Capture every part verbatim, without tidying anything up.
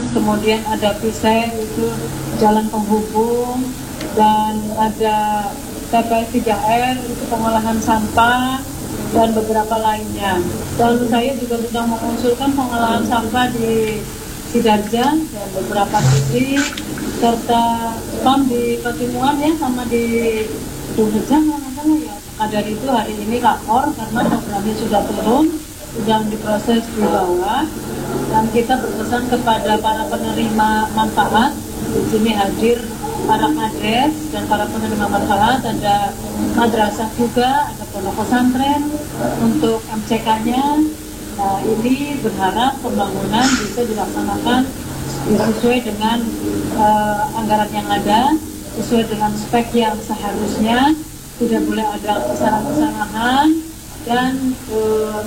kemudian ada Pisek itu jalan penghubung, dan ada T P S tiga R itu pengolahan sampah, dan beberapa lainnya. Lalu saya juga sudah mengusulkan pengolahan sampah di Sidarja dan beberapa titik, serta spam di Patimuan ya, sama di Duhejang kalau nggak salah ya. Maka dari itu hari ini lapor karena programnya sudah turun, sedang diproses di bawah, dan kita berpesan kepada para penerima manfaat. Di sini hadir para kades dan para penerima manfaat, ada madrasah juga, ada pondok pesantren untuk M C K-nya. Nah, ini berharap pembangunan bisa dilaksanakan sesuai dengan uh, anggaran yang ada, sesuai dengan spek yang seharusnya, tidak boleh ada kesalahan-kesalahan, dan uh,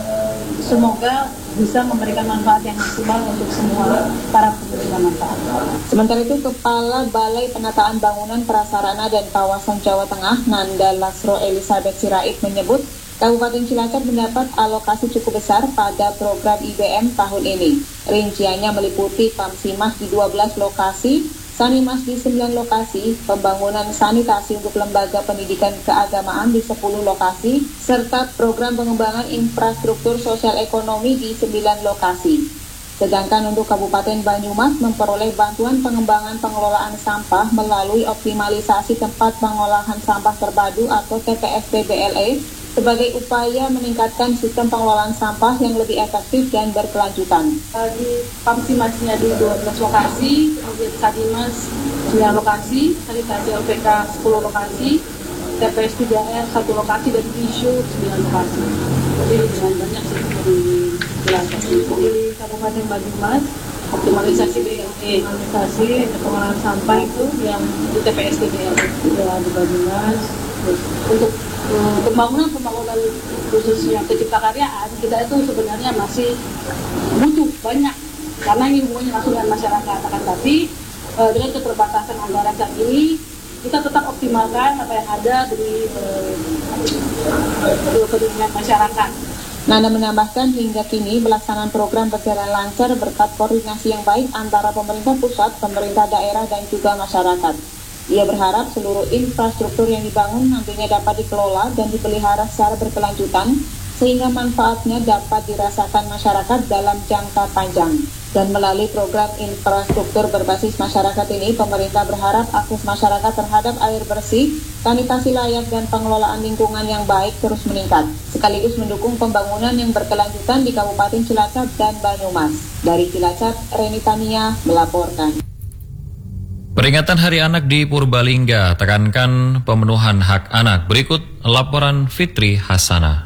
semoga bisa memberikan manfaat yang maksimal untuk semua para penerima manfaat. Sementara itu, Kepala Balai Penataan Bangunan Prasarana dan Kawasan Jawa Tengah, Nanda Lasro Elizabeth Sirait, menyebut Kabupaten Cilacap mendapat alokasi cukup besar pada program I B M tahun ini. Rinciannya meliputi Kamsimas di dua belas lokasi, Sanimas di sembilan lokasi, pembangunan sanitasi untuk lembaga pendidikan keagamaan di sepuluh lokasi, serta program pengembangan infrastruktur sosial ekonomi di sembilan lokasi. Sedangkan untuk Kabupaten Banyumas memperoleh bantuan pengembangan pengelolaan sampah melalui optimalisasi tempat pengolahan sampah terpadu atau T P S P B L E sebagai upaya meningkatkan sistem pengelolaan sampah yang lebih efektif dan berkelanjutan. Di Kamsimasnya di dua belas lokasi, kemudian Sanimas sembilan lokasi, sanitasi L P K sepuluh lokasi, T P S tiga R satu lokasi, dan tisu sembilan lokasi. Jadi dengan banyak sih dijelaskan. Di Kabupaten Banyumas, optimalisasi B L E, optimalisasi pengolahan sampah itu yang di T P S tiga R ya, di Banyumas. Untuk uh, pembangunan-pembangunan khususnya penciptakaryaan, kita itu sebenarnya masih butuh banyak, karena ini hubungannya langsung dengan masyarakat. Akan tapi uh, dengan keterbatasan anggaran saat ini, kita tetap optimalkan apa yang ada dari uh, kepentingan masyarakat. Nanda menambahkan hingga kini pelaksanaan program berjalan lancar berkat koordinasi yang baik antara pemerintah pusat, pemerintah daerah, dan juga masyarakat. Ia berharap seluruh infrastruktur yang dibangun nantinya dapat dikelola dan dipelihara secara berkelanjutan sehingga manfaatnya dapat dirasakan masyarakat dalam jangka panjang. Dan melalui program infrastruktur berbasis masyarakat ini, pemerintah berharap akses masyarakat terhadap air bersih, sanitasi layak, dan pengelolaan lingkungan yang baik terus meningkat, sekaligus mendukung pembangunan yang berkelanjutan di Kabupaten Cilacap dan Banyumas. Dari Cilacap, Reni Tania melaporkan. Peringatan Hari Anak di Purbalingga tekankan pemenuhan hak anak. Berikut laporan Fitri Hasanah.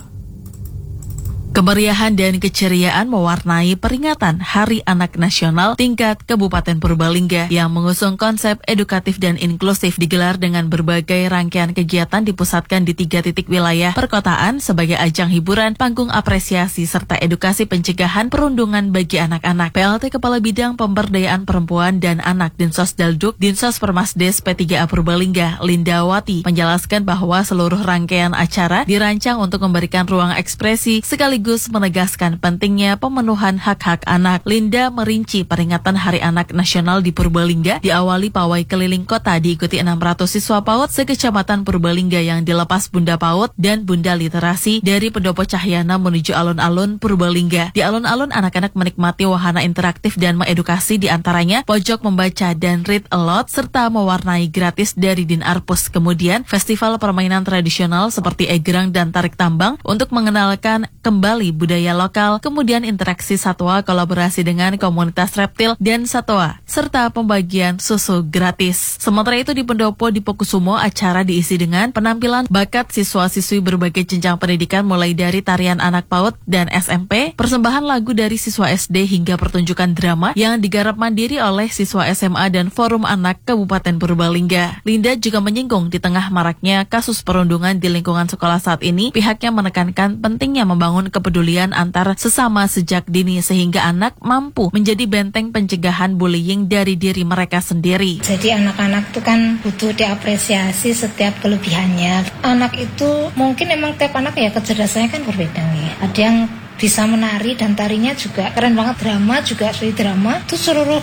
Kemeriahan dan keceriaan mewarnai peringatan Hari Anak Nasional tingkat Kabupaten Purbalingga yang mengusung konsep edukatif dan inklusif digelar dengan berbagai rangkaian kegiatan dipusatkan di tiga titik wilayah perkotaan sebagai ajang hiburan, panggung apresiasi, serta edukasi pencegahan perundungan bagi anak-anak. P L T Kepala Bidang Pemberdayaan Perempuan dan Anak Dinsos Dalduk, Dinsos Permasdes P tiga A Purbalingga, Lindawati, menjelaskan bahwa seluruh rangkaian acara dirancang untuk memberikan ruang ekspresi sekaligus menegaskan pentingnya pemenuhan hak-hak anak. Linda merinci peringatan Hari Anak Nasional di Purbalingga diawali pawai keliling kota diikuti enam ratus siswa PAUD sekecamatan Purbalingga yang dilepas Bunda PAUD dan Bunda Literasi dari Pendopo Cahyana menuju alun-alun Purbalingga. Di alun-alun anak-anak menikmati wahana interaktif dan mengedukasi, diantaranya pojok membaca dan read aloud serta mewarnai gratis dari Din Arpus. Kemudian festival permainan tradisional seperti egrang dan tarik tambang untuk mengenalkan kembali budaya lokal, kemudian interaksi satwa kolaborasi dengan komunitas reptil dan satwa, serta pembagian susu gratis. Sementara itu di Pendopo Dipokusumo, acara diisi dengan penampilan bakat siswa-siswi berbagai jenjang pendidikan mulai dari tarian anak PAUD dan S M P, persembahan lagu dari siswa S D hingga pertunjukan drama yang digarap mandiri oleh siswa S M A dan Forum Anak Kabupaten Purbalingga. Linda juga menyinggung di tengah maraknya kasus perundungan di lingkungan sekolah saat ini, pihaknya menekankan pentingnya membangun kepedulian antar sesama sejak dini sehingga anak mampu menjadi benteng pencegahan bullying dari diri mereka sendiri. Jadi anak-anak itu kan butuh diapresiasi setiap kelebihannya. Anak itu mungkin emang tiap anak ya kecerdasannya kan berbeda nih. Ada yang bisa menari dan tarinya juga keren banget, drama juga seperti drama itu seluruh